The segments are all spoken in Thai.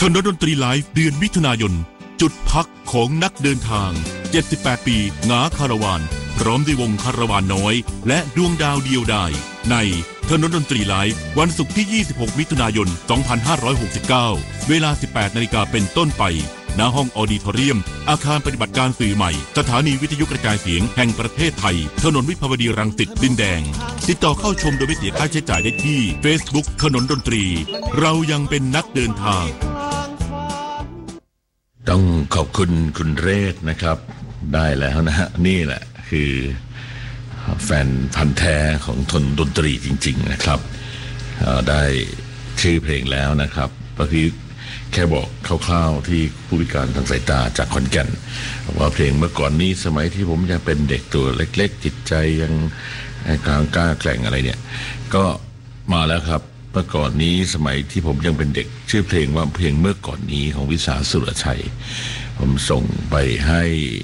ถนนดนตรีไลฟ์เดือนมิถุนายนจุดพักของนักเดินทาง78ปีหงาคาราวานพร้อมด้วยวงคาราวานน้อยและดวงดาวเดียวดายในถนนดนตรีไลฟ์วันศุกร์ที่26มิถุนายน2569เวลา 18 นาฬิกาเป็นต้นไปณห้องออดิทอเรียมอาคารปฏิบัติการสื่อใหม่สถานีวิทยุกระจายเสียงแห่งประเทศไทยถนนวิภาวดีรังสิตดินแดงติดต่อเข้าชมโดยไม่เสียค่าใช้จ่ายได้ที่ Facebook ถนนดนตรีเรายังเป็นนักเดินทางต้องขอบคุณคุณเรศนะครับได้แล้วนะฮะนี่แหละคือแฟนพันธุ์แท้ของทนดนตรีจริงๆนะครับได้ชื่อเพลงแล้วนะครับพี่แค่บอกคร่าวๆที่ผู้พิการทางสายตาจากขอนแก่นว่าเพลงเมื่อก่อนนี้สมัยที่ผมยังเป็นเด็กตัวเล็กๆจิตใจยังกล้าแกร่งอะไรเนี่ยก็มาแล้วครับเมื่อก่อนนี้สมัยที่ผมยังเป็นเด็กชื่อเพลงว่าเพลงเมื่อก่อนนี้ของวิสาสุรชัยผมส่งไปให้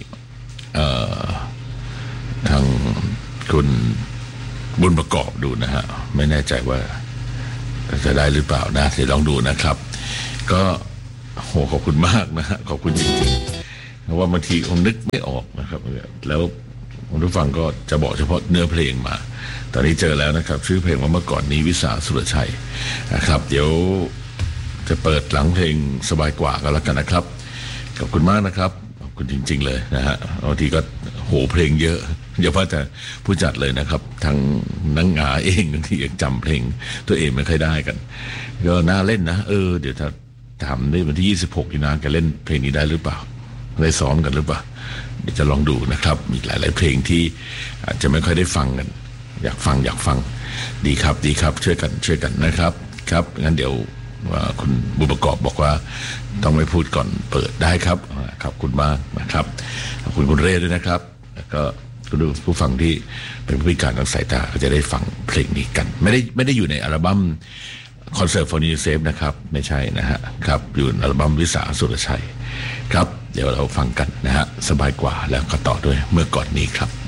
ทางคุณบุญประกอบดูนะฮะไม่แน่ใจว่าจะได้หรือเปล่านะเดี๋ยวลองดูนะครับก็โหขอบคุณมากนะฮะขอบคุณจริงๆเพราะว่าบางทีผมนึกไม่ออกนะครับแล้วคุณผู้ฟังก็จะบอกเฉพาะเนื้อเพลงมาตอนนี้เจอแล้วนะครับชื่อเพลงว่าเมื่อก่อนนี้วิสาสุรชัยนะครับเดี๋ยวจะเปิดหลังเพลงสบายกว่ากันแล้วกันนะครับขอบคุณมากนะครับขอบคุณจริงๆเลยนะฮะบางทีก็โหเพลงเยอะอย่าว่าแต่ผู้จัดเลยนะครับทั้งนักงาเองบางทียังจำเพลงตัวเองไม่ค่อยได้กันก็น่าเล่นนะเดี๋ยวถ้าถามในวันที่26นี่นะแกเล่นเพลงนี้ได้หรือเปล่าได้ซ้อมกันหรือเปล่าเดี๋ยวจะลองดูนะครับมีหลายๆเพลงที่อาจจะไม่ค่อยได้ฟังกันอยากฟังดีครับช่วยกันนะครับครับงั้นเดี๋ยวคุณบุญประกอบบอกว่าต้องไม่พูดก่อนเปิดได้ครับขอบคุณมากนะครับขอบคุณคุณเรศด้วยนะครับแล้วก็คุณผู้ฟังที่เป็นผู้พิการทางสายตาก็จะได้ฟังเพลงนี้กันไม่ได้อยู่ในอัลบั้มคอนเสิร์ตฟอร์นิเซฟนะครับไม่ใช่นะฮะครับอยู่ในอัลบั้มวิสาสุรชัยครับเดี๋ยวเราฟังกันนะฮะสบายกว่าแล้วก็ต่อด้วยเมื่อก่อนนี้ครับ